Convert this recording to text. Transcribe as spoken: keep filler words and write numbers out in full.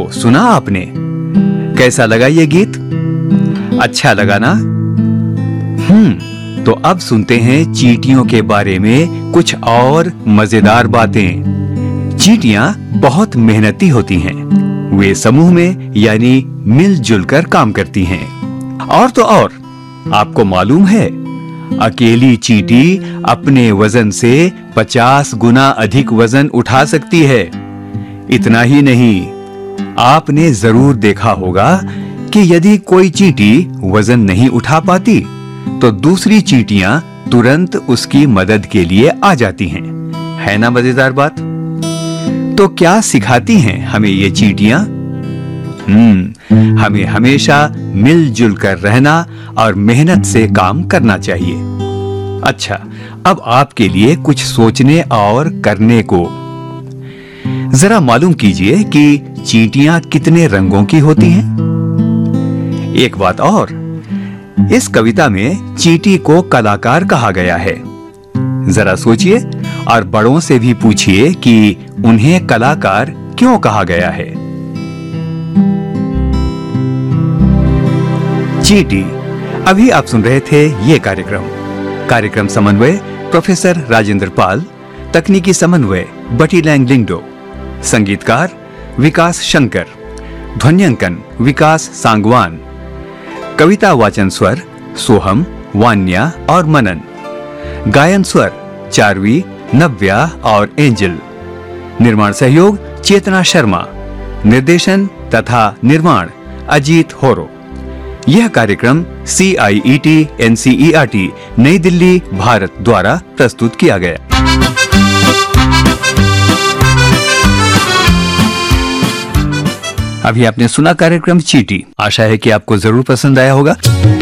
तो सुना आपने? कैसा लगा ये गीत? अच्छा लगा ना? हम्म तो अब सुनते हैं चींटियों के बारे में कुछ और मजेदार बातें। चींटियां बहुत मेहनती होती हैं। वे समूह में यानी मिलजुल कर काम करती हैं। और तो और आपको मालूम है, अकेली चींटी अपने वजन से पचास गुना अधिक वजन उठा सकती है। इतना ही नहीं, आपने जरूर देखा होगा कि यदि कोई चींटी वजन नहीं उठा पाती तो दूसरी चींटियां तुरंत उसकी मदद के लिए आ जाती हैं। है ना मजेदार बात? तो क्या सिखाती हैं हमें ये चींटियां? हम्म हमें हमेशा मिलजुल कर रहना और मेहनत से काम करना चाहिए। अच्छा, अब आपके लिए कुछ सोचने और करने को। जरा मालूम कीजिए कि चींटियां कितने रंगों की होती हैं। एक बात और, इस कविता में चींटी को कलाकार कहा गया है। जरा सोचिए और बड़ों से भी पूछिए कि उन्हें कलाकार क्यों कहा गया है। चींटी। अभी आप सुन रहे थे ये कार्यक्रम। कार्यक्रम समन्वय प्रोफेसर राजेंद्र पाल, तकनीकी समन्वय बटी लैंग लिंगडो, संगीतकार विकास शंकर, ध्वन्यांकन विकास सांगवान, कविता वाचन स्वर सोहम, वान्या और मनन, गायन स्वर चारवी, नव्या और एंजल, निर्माण सहयोग चेतना शर्मा, निर्देशन तथा निर्माण अजीत होरो। यह कार्यक्रम सी आई E T N C E R T नई दिल्ली भारत द्वारा प्रस्तुत किया गया। अभी आपने सुना कार्यक्रम चींटी। आशा है कि आपको जरूर पसंद आया होगा।